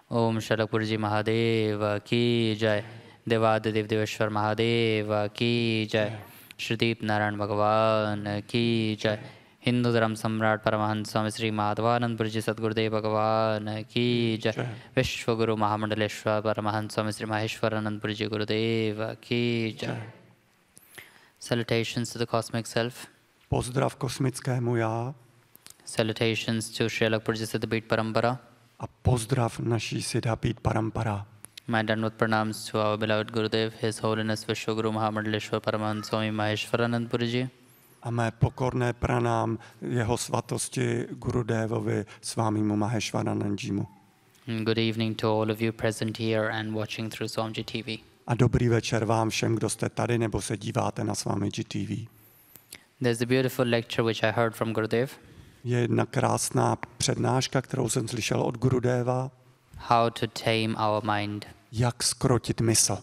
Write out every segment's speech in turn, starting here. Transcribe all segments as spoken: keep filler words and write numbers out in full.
ओम शरकपुरजी महादेव की जय। देवादिदेव देवेश्वर महादेव की जय। श्रीदीप नारायण भगवान की जय। हिंदू धर्म सम्राट परमहंस स्वामी श्री माधवानंदपुर जी सद्गुरुदेव भगवान की जय। विश्वगुरु महामंडलेश्वर परमहंस स्वामी श्री माहेश्वरानंदपुर जी गुरुदेव की जय। Salutations to the cosmic self. Pozdrav kosmickému já. Salutations to Sri Lakpurji Siddhabit Parampara. A pozdrav naší Siddhabit Parampara. My Dandavat pranams to our beloved Gurudev, His Holiness Vishwaguru Mahamandaleshwar Paramahansa Swami Maheshwaranand Puriji. A mé pokorné pranám jeho svatosti Gurudevovi Svámimu Maheshwaranandjimu. Good evening to all of you present here and watching through Swamiji T V. A dobrý večer vám všem, kdo jste tady nebo se díváte na Swamiji T V. There's a beautiful lecture which I heard from Gurudev. Je jedna krásná přednáška, kterou jsem slyšel od Gurudeva. How to tame our mind. Jak zkrotit mysl.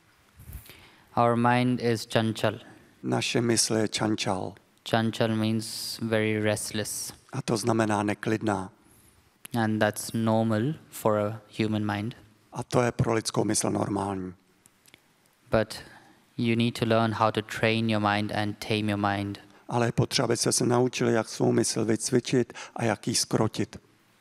Our mind is chanchal. Naše mysl je chanchal. Chanchal means very restless. A to znamená neklidná. And that's normal for a human mind. A to je pro lidskou mysl normální. But you need to learn how to train your mind and tame your mind. Ale je potřeba, abyste se naučili, jak svou mysl vycvičit a jak ji zkrotit.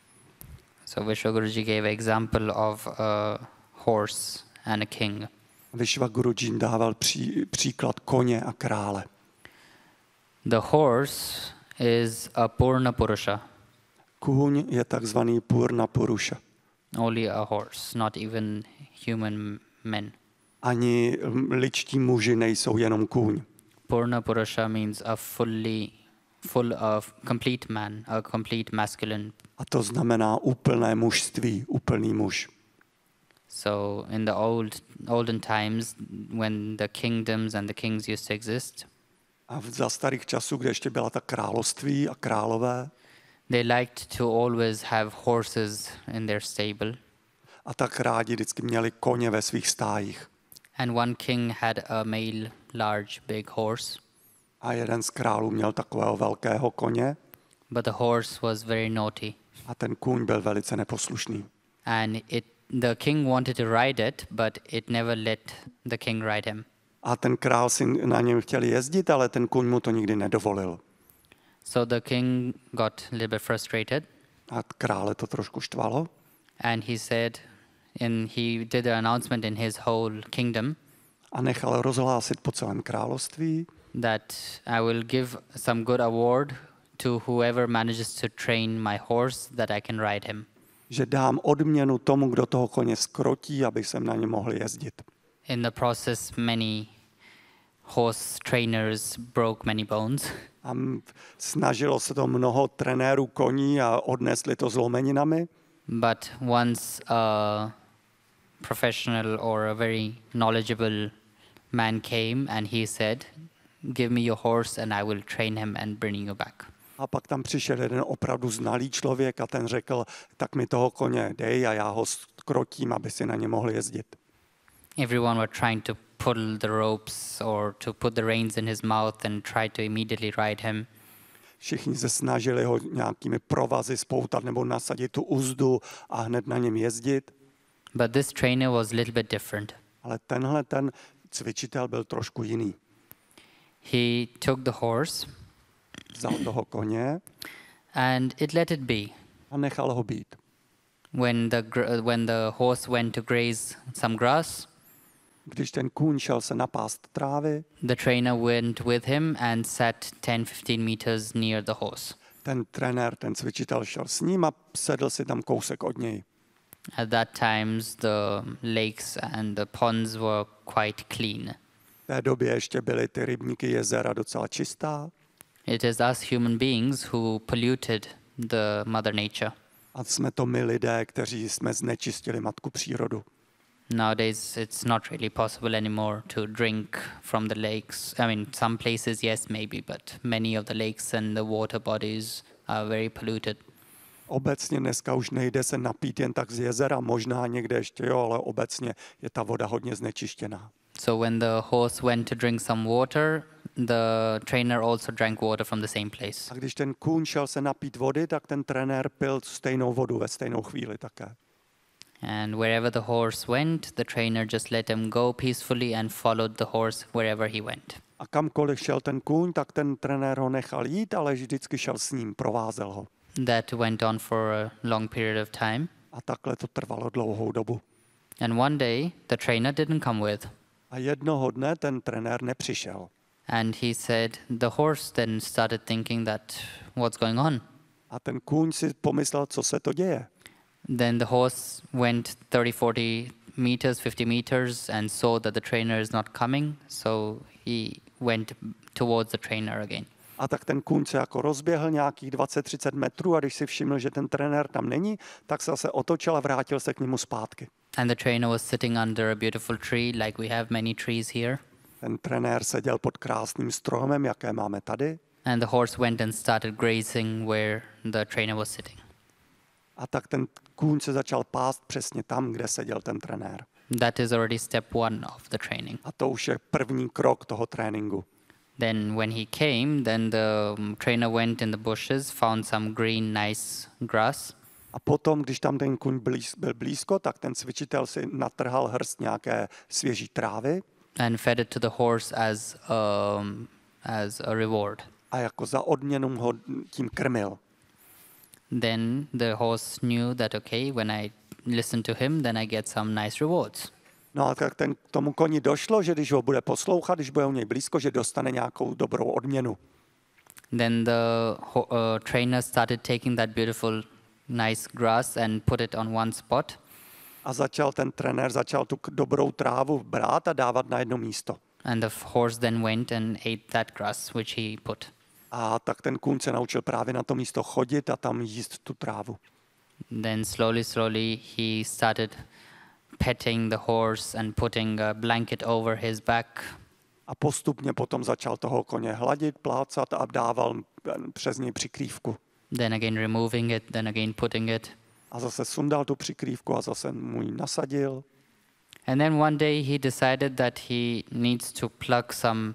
So Vishwaguruji gave an example of a horse and a king. Vishwaguruji dával pří, příklad koně a krále. The horse is a Purna Purusha. Kůň je takzvaný Purna Purusha. Only a horse, not even human men. Ani lidští muži nejsou jenom kůň. Purna Purusha means a fully, full of complete man, a complete masculine. A to znamená úplné mužství, úplný muž. So in the old olden times, when the kingdoms and the kings used to exist, A za starých časů, kde ještě byla ta království a králové, they liked to always have horses in their stable. a tak rádi vždycky měli koně ve svých stájích. And one king had a male, large, big horse. A jeden z králů měl takového velkého koně. But the horse was very naughty. A ten kůň byl velice neposlušný. And it, the king wanted to ride it, but it never let the king ride him. A ten král si na něm chtěl jezdit, ale ten kůň mu to nikdy nedovolil. So the king got a little bit frustrated. A krále to trošku štvalo. And he said, and he did an announcement in his whole kingdom. A nechal rozhlásit po celém království, That I will give some good award to whoever manages to train my horse that I can ride him. že dám odměnu tomu, kdo toho koně skrotí, aby jsem na něm mohl jezdit. In the process, many horse trainers broke many bones. A snažilo se to mnoho trenérů koní a odnesli to zlomeninami. But once a professional or a very knowledgeable man came and he said, give me your horse and I will train him and bring you back. A pak tam přišel jeden opravdu znalý člověk a ten řekl, tak mi toho koně dej a já ho skrotím, aby si na ně mohl jezdit. Everyone were trying to pull the ropes or to put the reins in his mouth and try to immediately ride him. Všichni se snažili ho nějakými provazy spoutat nebo nasadit tu uzdu a hned na něm jezdit. But this trainer was a little bit different. Ale tenhle ten cvičitel byl trošku jiný. He took the horse Vzal toho koně and it let it be. a nechal ho být. When the, gr- when the horse went to graze some grass, Když ten kůň šel se napást trávy, the trainer went with him and sat ten to fifteen meters near the horse. ten trenér, ten cvičitel šel s ním a sedl si tam kousek od něj. At that times, the lakes and the ponds were quite clean. V té době ještě byly ty rybníky, jezera docela čistá. It is us human beings who polluted the mother nature. A jsme to my lidé, kteří jsme znečistili matku přírodu. Nowadays, it's not really possible anymore to drink from the lakes. I mean, some places, yes, maybe, but many of the lakes and the water bodies are very polluted. Obecně dneska už nejde se napít jen tak z jezera, možná někde ještě jo, ale obecně je ta voda hodně znečištěná. So when the horse went to drink some water, the trainer also drank water from the same place. A když ten kůň šel se napít vody, tak ten trenér pil stejnou vodu ve stejnou chvíli také. And wherever the horse went, the trainer just let him go peacefully and followed the horse wherever he went. A kamkoliv šel ten kůň, tak ten trenér ho nechal jít, ale vždycky šel s ním, provázel ho. That went on for a long period of time. A takhle to trvalo dlouhou dobu. And one day, the trainer didn't come with. A jednoho dne ten trenér nepřišel. And he said, the horse then started thinking that, what's going on? A ten kůň si pomyslel, co se to děje. Then the horse went thirty, forty meters, fifty meters and saw that the trainer is not coming. So he went towards the trainer again. A tak ten kůň se jako rozběhl nějakých dvacet třicet metrů a když si všiml, že ten trenér tam není, tak se zase otočil a vrátil se k němu zpátky. And the trainer was sitting under a beautiful tree, like we have many trees here. Ten trenér seděl pod krásným stromem, jaké máme tady. And the horse went and started grazing where the trainer was sitting. A tak ten kůň se začal pást přesně tam, kde seděl ten trenér. That is already step one of the training. A to už je první krok toho tréninku. Then when he came, then the um, trainer went in the bushes, found some green, nice grass. A potom, když tam ten kůň blíz, byl blízko, tak ten cvičitel si natrhal hrst nějaké svěží trávy. And fed it to the horse as, um, as a reward. A jako za odměnu ho tím krmil. Then the horse knew that, okay, when I listen to him, then I get some nice rewards. No a tak ten, k tomu koni došlo, že když ho bude poslouchat, když bude u něj blízko, že dostane nějakou dobrou odměnu. Then the ho- uh, trainer started taking that beautiful, nice grass and put it on one spot. A začal ten trenér začal tu k- dobrou trávu brát a dávat na jedno místo. And the f- horse then went and ate that grass which he put. A tak ten kůň se naučil právě na to místo chodit a tam jíst tu trávu. Then slowly, slowly, he started petting the horse and putting a blanket over his back. A postupně potom začal toho koně hladit, plácat a dával přes něj přikrývku. Then again removing it, then again putting it. A zase sundal tu přikrývku a zase mu ji nasadil. And then one day he decided that he needs to pluck some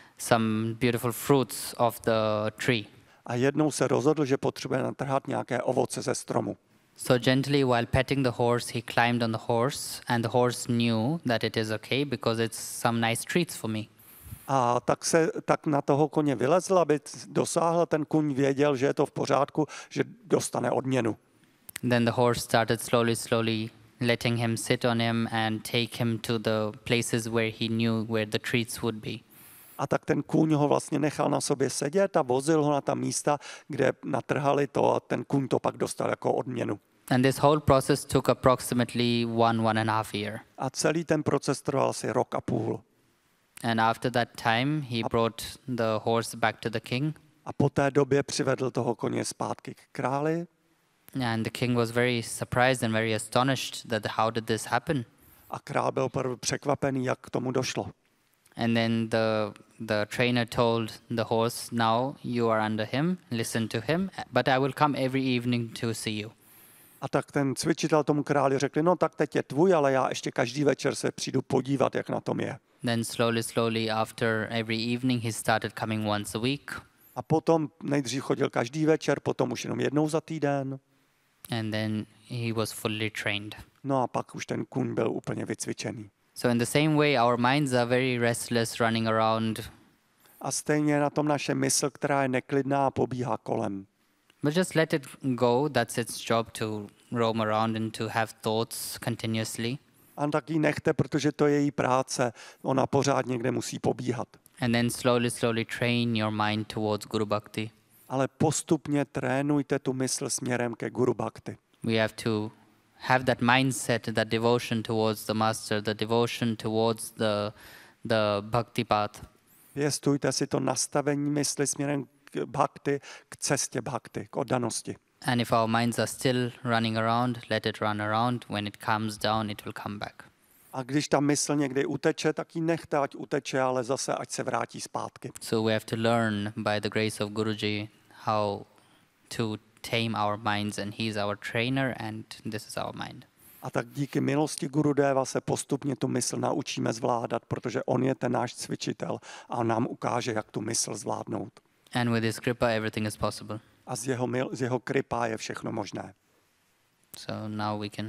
some beautiful fruits of the tree. A jednou se rozhodl, že potřebuje natrhat nějaké ovoce ze stromu. So gently, while petting the horse, he climbed on the horse, and the horse knew that it is okay because it's some nice treats for me. A tak se tak na toho koně vylezl, aby dosáhl, ten kůň věděl, že je to v pořádku, že dostane odměnu. Then the horse started slowly, slowly letting him sit on him and take him to the places where he knew where the treats would be. A tak ten kůň ho vlastně nechal na sobě sedět a vozil ho na ta místa, kde natrhali to a ten kůň to pak dostal jako odměnu. And this whole process took approximately one, one and a half year. A celý ten proces trval asi rok a půl. And after that time, he brought the horse back to the king. A po té době přivedl toho koně zpátky k králi. And the king was very surprised and very astonished that how did this happen? A král byl opravdu překvapený, jak k tomu došlo. And then the the trainer told the horse, now you are under him, listen to him, but I will come every evening to see you. A tak ten cvičitel tomu králi řekl, no tak teď je tvůj, ale já ještě každý večer se přijdu podívat, jak na tom je. Then slowly, slowly after every evening he started coming once a week. A potom nejdřív chodil každý večer, potom už jenom jednou za týden. And then he was fully trained. No a pak už ten kůň byl úplně vycvičený. So in the same way, our minds are very restless, running around. A stejně na tom naše mysl, která je neklidná a pobíhá kolem. But just let it go. That's its job, to roam around and to have thoughts continuously. A tak ji nechte, protože to je její práce. Ona pořád někde musí pobíhat. And then slowly, slowly train your mind towards Guru Bhakti. Ale postupně trénujte tu mysl směrem ke Guru Bhakti. We have to have that mindset, that devotion towards the master, the devotion towards the, the bhakti path. Pěstujte si to nastavení mysli směrem k bhakti, k cestě bhakti, k oddanosti. And if our minds are still running around, let it run around. When it calms down, it will come back. A když ta mysl někdy uteče, tak ji nechte, ať uteče, ale zase ať se vrátí zpátky. So we have to learn by the grace of Guruji how to tame our minds, and he's our trainer and this is our mind. A tak díky milosti Gurudeva se postupně tu mysl naučíme zvládat, protože on je ten náš cvičitel a on nám ukáže, jak tu mysl zvládnout. And with his kripa, everything is possible. A z jeho, mil, z jeho kripa je všechno možné. So now we can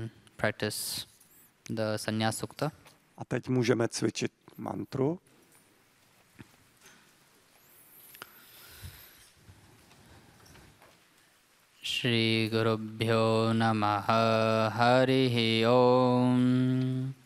practice the Sannyas Sukta. A teď můžeme cvičit mantru. Shri Gurubhyo Namaha Harihi Om